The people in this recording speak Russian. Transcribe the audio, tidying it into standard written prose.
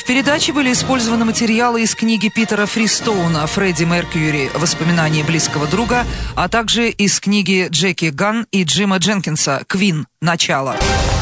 передаче были использованы материалы из книги Питера Фристоуна «Фредди Меркьюри. Воспоминания близкого друга», а также из книги Джеки Ганн и Джима Дженкинса «Квин. Начало».